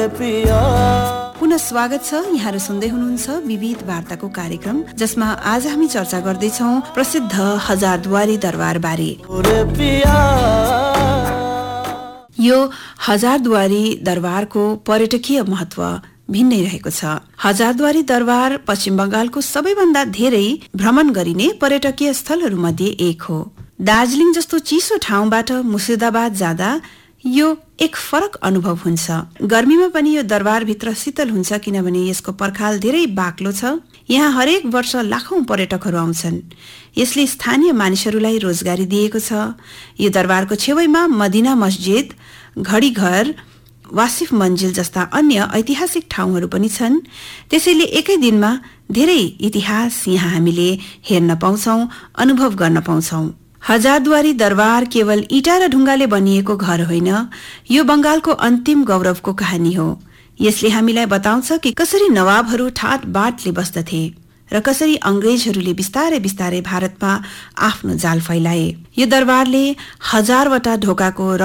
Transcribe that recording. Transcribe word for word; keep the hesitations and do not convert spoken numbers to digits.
पुनः स्वागत छ। यहाँहरू सुन्दै हुनुहुन्छ विविध वार्ताको कार्यक्रम, जसमा आज हामी चर्चा गर्दैछौँ प्रसिद्ध हजारद्वारी दरबार बारे। यो हजारद्वारी दरबारको पर्यटकीय महत्व भिन्नै रहेको छ। हजारद्वारी दरबार पश्चिम बंगालको सबैभन्दा धेरै भ्रमण गरिने पर्यटकीय स्थलहरू मध्ये एक हो। दार्जिलिङ जस्तो चिसो ठाउँबाट मुर्शिदाबाद जाँदा यो एक फरक अनुभव हुन्छ। गर्मीमा पनि यो दरबारभित्र शीतल हुन्छ, किनभने यसको पर्खाल धेरै बाक्लो छ। यहाँ हरेक वर्ष लाखौं पर्यटकहरू आउँछन्। यसले स्थानीय मानिसहरूलाई रोजगारी दिएको छ। यो दरबारको छेउमा मदिना मस्जिद, घडीघर, वासिफ मन्जिल जस्ता अन्य ऐतिहासिक ठाउँहरू पनि छन्। त्यसैले एकै दिनमा धेरै इतिहास यहाँ हामीले हेर्न पाउँछौं, अनुभव गर्न पाउँछौं। हजारद्वारी दरबार केवल इटा र ढुङ्गाले बनिएको घर होइन, यो बंगालको अन्तिम गौरवको कहानी हो। यसले हामीलाई बताउँछ कि कसरी नवाबहरू ठाट बाटले बस्दथे र कसरी अंग्रेजहरूले बिस्तारै बिस्तारै भारतमा आफ्नो जाल फैलाए। यो दरबारले हजारवटा ढोकाको